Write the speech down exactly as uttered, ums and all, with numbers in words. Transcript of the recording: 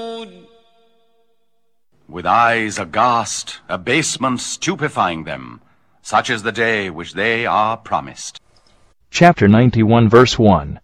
With eyes aghast, abasement stupefying them, such is the day which they are promised. Chapter ninety-one, verse one.